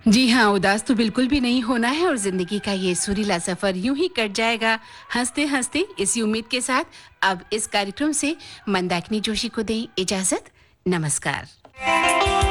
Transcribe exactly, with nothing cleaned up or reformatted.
जी हाँ, उदास तो बिल्कुल भी नहीं होना है और ज़िंदगी का ये सुरीला सफ़र यूँ ही कट जाएगा हँसते-हँसते, इसी उम्मीद के साथ अब इस कार्यक्रम से मंदाकिनी जोशी को दें इजाज़त। नमस्कार।